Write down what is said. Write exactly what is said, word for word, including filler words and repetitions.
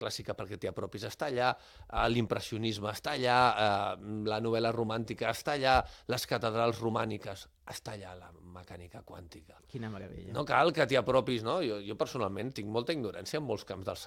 clàssica perquè t'hi apropis està allà, l'impressionisme està allà, la novel·la romàntica està allà, les catedrals romàniques està allà, la mecànica quàntica. Quina meravella. No cal que t'hi apropis, no? Jo, jo personalment tinc molta ignorància en molts camps del